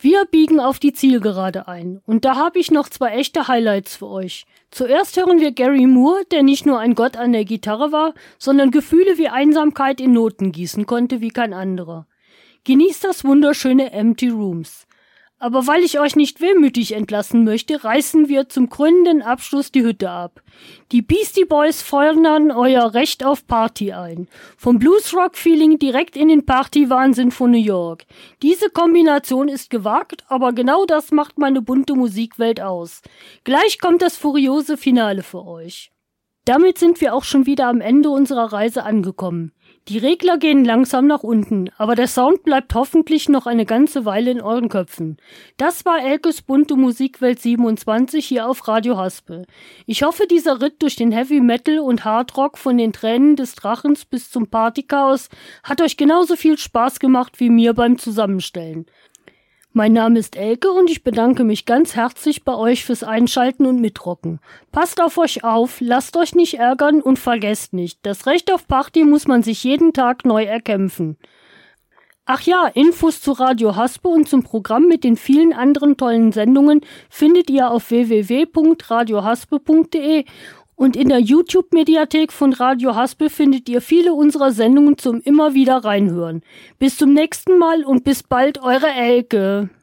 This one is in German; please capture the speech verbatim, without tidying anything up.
Wir biegen auf die Zielgerade ein und da habe ich noch zwei echte Highlights für euch. Zuerst hören wir Gary Moore, der nicht nur ein Gott an der Gitarre war, sondern Gefühle wie Einsamkeit in Noten gießen konnte wie kein anderer. Genießt das wunderschöne Empty Rooms. Aber weil ich euch nicht wehmütig entlassen möchte, reißen wir zum krönenden Abschluss die Hütte ab. Die Beastie Boys fordern euer Recht auf Party ein. Vom Bluesrock-Feeling direkt in den Partywahnsinn von New York. Diese Kombination ist gewagt, aber genau das macht meine bunte Musikwelt aus. Gleich kommt das furiose Finale für euch. Damit sind wir auch schon wieder am Ende unserer Reise angekommen. Die Regler gehen langsam nach unten, aber der Sound bleibt hoffentlich noch eine ganze Weile in euren Köpfen. Das war Elkes bunte Musikwelt siebenundzwanzig hier auf Radio Haspel. Ich hoffe, dieser Ritt durch den Heavy Metal und Hardrock von den Tränen des Drachens bis zum Partychaos hat euch genauso viel Spaß gemacht wie mir beim Zusammenstellen. Mein Name ist Elke und ich bedanke mich ganz herzlich bei euch fürs Einschalten und Mitrocken. Passt auf euch auf, lasst euch nicht ärgern und vergesst nicht, das Recht auf Party muss man sich jeden Tag neu erkämpfen. Ach ja, Infos zu Radio Haspel und zum Programm mit den vielen anderen tollen Sendungen findet ihr auf w w w punkt radio haspel punkt d e und in der YouTube-Mediathek von Radio Haspel findet ihr viele unserer Sendungen zum immer wieder reinhören. Bis zum nächsten Mal und bis bald, eure Elke.